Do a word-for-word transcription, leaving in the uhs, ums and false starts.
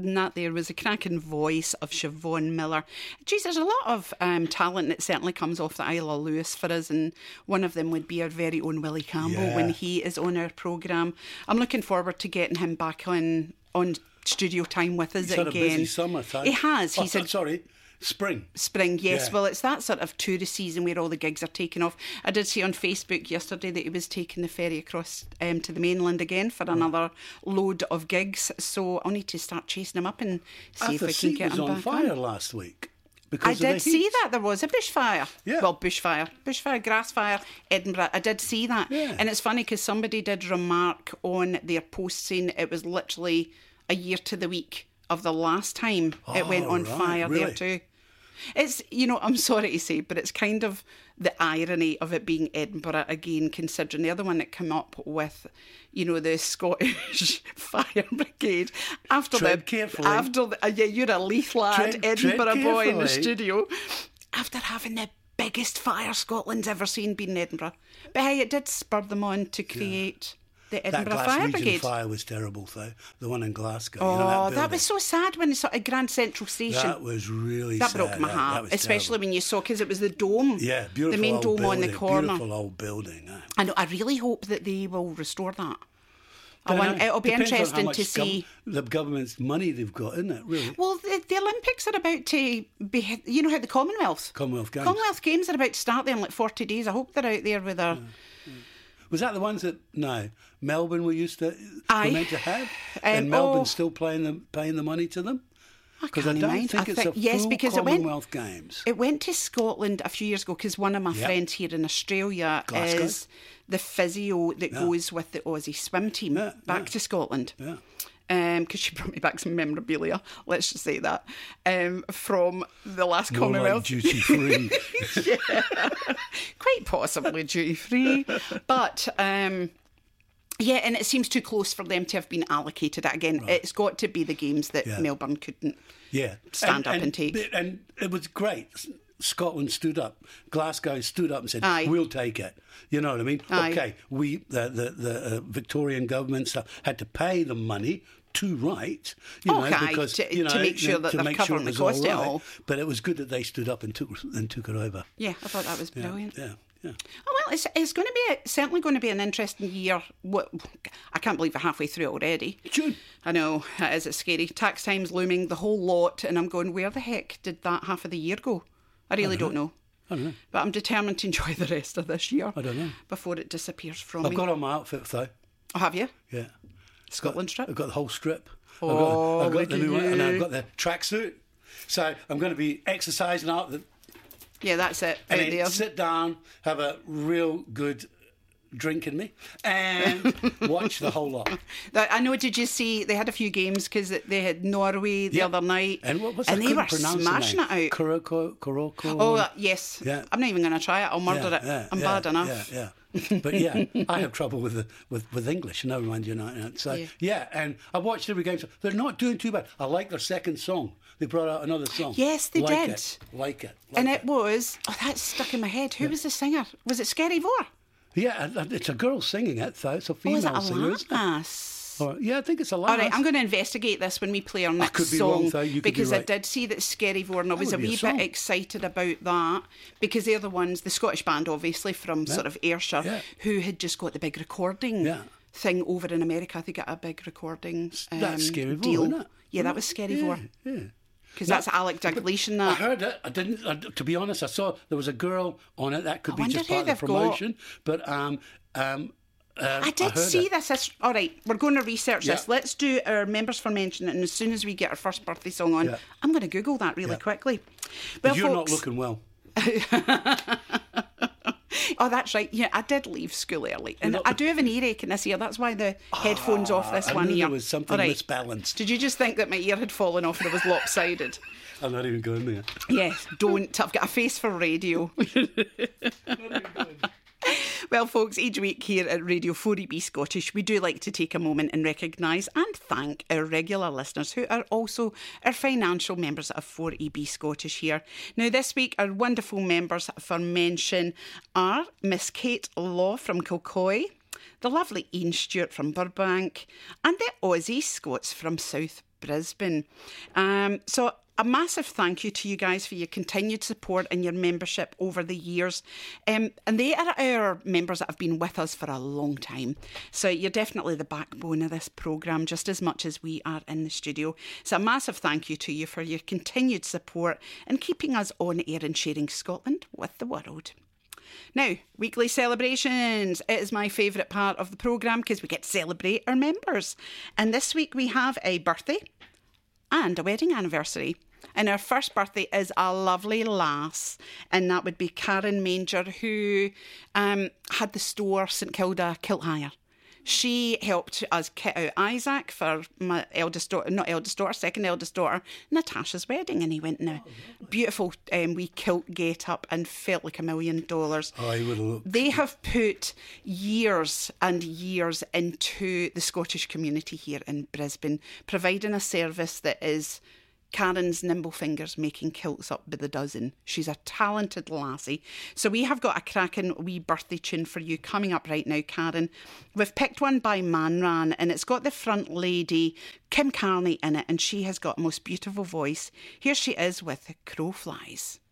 and that there was a cracking voice of Siobhan Miller. Geez, there's a lot of um, talent that certainly comes off the Isle of Lewis for us, and one of them would be our very own Willie Campbell Yeah. when he is on our programme. I'm looking forward to getting him back on on studio time with us He's had again. a busy summer time. He has. Oh, He's a, sorry, spring. Spring, yes. Yeah. Well, it's that sort of tourist season where all the gigs are taking off. I did see on Facebook yesterday that he was taking the ferry across um, to the mainland again for another load of gigs. So I'll need to start chasing him up and see if Arthur we can Seat get was him on back fire on. last week. I Because of the did see heat. that there was a bushfire. Yeah. Well, bushfire, bushfire, grass fire, Edinburgh. I did see that, Yeah. and it's funny because somebody did remark on their post saying it was literally a year to the week of the last time it went Oh, on right, fire there really? too. It's, you know, I'm sorry to say, but it's kind of the irony of it being Edinburgh again, considering the other one that came up with, you know, the Scottish Fire Brigade after Tread the carefully. after the, uh, yeah, you're a Leith lad, Tread- Edinburgh tread boy in the carefully. studio, after having the biggest fire Scotland's ever seen being in Edinburgh. But hey, it did spur them on to create the That Edinburgh Fire Glaswegian Brigade. fire was terrible, though. The one in Glasgow. Oh, you know, that, that, building. was so sad when it's at Grand Central Station. That was really That sad. broke my That- heart, that was especially terrible. when you saw, because it was the dome. Yeah, beautiful the main old dome building, on the corner. Beautiful old building. eh? I know. I really hope that they will restore that. I Don't want, know. it'll be Depends on how interesting much to gov- see. the government's money they've got, isn't it? Really. Well, the, the Olympics are about to be. You know how the Commonwealth. Commonwealth Games. Commonwealth Games are about to start there in like forty days. I hope they're out there with their. Was that the ones that no Melbourne were used to Aye. were meant to have, Um, and Melbourne's oh. still paying them paying the money to them? I Because I can't don't mind. think I it's think- a yes, full because it went- Commonwealth Games. It went to Scotland a few years ago because one of my Yep. friends here in Australia Glasgow. is the physio that Yeah. goes with the Aussie swim team Yeah, back yeah. to Scotland. Yeah. Because she brought me back some memorabilia, let's just say that, um, from the last More like Commonwealth. duty free. Quite possibly duty free. But, um, yeah, and it seems too close for them to have been allocated. Again, it's got to be the games that Yeah. Melbourne couldn't Yeah, stand up and take. And it was great. Scotland stood up, Glasgow stood up and said, Aye. "We'll take it." You know what I mean? Aye. Okay, we the the, the uh, Victorian government stuff had to pay them money to write, you Oh, know, aye, because to- you know to make sure that to they're make sure covering it the was cost of it all right. all. But it was good that they stood up and took and took it over. Yeah, I thought that was brilliant. Yeah, yeah. Oh, well, it's, it's going to be a, certainly going to be an interesting year. What, I can't believe we're halfway through already. June. I know, it is. It's scary. Tax time's looming, the whole lot, and I'm going, where the heck did that half of the year go? I really don't know. I don't know. But I'm determined to enjoy the rest of this year. I don't know. Before it disappears from I've me. got on my outfit though. Oh, have you? Yeah. Scotland strip? I've got the whole strip. Oh, I've got, I've look got the at new one, and you. I've got the tracksuit. So I'm going to be exercising out the Yeah, that's it. and Out then there. sit down, have a real good drink in me, and watch the whole lot. That- I know. Did you see? They had a few games because they had Norway the Yeah. other night, And what was and I they were couldn't pronounce the smashing name. it out. Kuroko, Kuroko. Oh uh, yes. Yeah. I'm not even going to try it. I'll murder yeah, it. yeah, I'm yeah, bad enough. Yeah, yeah. But yeah, I have trouble with the, with with English. Never mind United. So Yeah. yeah. and I watched every game. So they're not doing too bad. I like their second song. They brought out another song. Yes, they like did. It, like it. Like And it. it was, oh, that's stuck in my head. Who was the singer? Was it Scary Vor? Yeah, and it's a girl singing it, though. It's a Or female was it a singer, isn't it? lass? Or, yeah, I think it's a lass. All right, I'm going to investigate this when we play our next could be song. wrong, though. You could be because I right. did see that Scary Vor, and I was a would be a wee song. bit excited about that because they're the ones, the Scottish band, obviously, from sort of Ayrshire, Yeah. who had just got the big recording Yeah. thing over in America. They got a big recording um, That's Scary Vor, deal. isn't it? Yeah, that was Scary Vor. Yeah, yeah. Because that's Alec Dalglish and I that. heard it. I didn't. I, to be honest, I saw there was a girl on it. That could I be wonder just who part of the they've got. promotion. But um, um, um, I did heard see it. this. This- All right, we're going to research this. Yeah. Let's do our members for mention, and as soon as we get our first birthday song on, Yeah. I'm going to Google that really Yeah. quickly. But Well, you're folks, not looking well. oh, that's right. Yeah, I did leave school early, and not- I do have an earache in this ear. That's why the headphones off this I one knew ear. there was something All right. misbalanced. Did you just think that my ear had fallen off and it was lopsided? I'm not even going there. Yes, don't. I've got a face for radio. Well, folks, each week here at Radio four E B Scottish, we do like to take a moment and recognise and thank our regular listeners who are also our financial members of four E B Scottish here. Now, this week, our wonderful members for mention are Miss Kate Law from Kilcoy, the lovely Ian Stewart from Burbank, and the Aussie Scots from South Brisbane. Um, so a massive thank you to you guys for your continued support and your membership over the years. Um, and they are our members that have been with us for a long time. So you're definitely the backbone of this programme, just as much as we are in the studio. So a massive thank you to you for your continued support and keeping us on air and sharing Scotland with the world. Now, weekly celebrations. It is my favourite part of the programme because we get to celebrate our members. And this week we have a birthday and a wedding anniversary. And our first birthday is a lovely lass, and that would be Karen Manger, who um, had the store St Kilda Kilt Hire. She helped us kit out Isaac for my eldest daughter, not eldest daughter, second eldest daughter, Natasha's wedding, and he went in a beautiful um, wee kilt get up and felt like a million dollars. Oh, he would have looked. They have put years and years into the Scottish community here in Brisbane, providing a service that is Karen's nimble fingers making kilts up by the dozen. She's a talented lassie. So we have got a cracking wee birthday tune for you coming up right now, Karen. We've picked one by Manran, and it's got the front lady, Kim Carney, in it, and she has got a most beautiful voice. Here she is with Crow Flies.